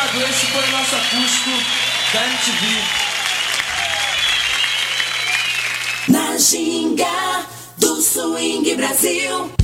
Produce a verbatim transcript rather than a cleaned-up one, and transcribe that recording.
obrigado. Esse foi o nosso acústico da M T V. Na ginga do Swing Brasil.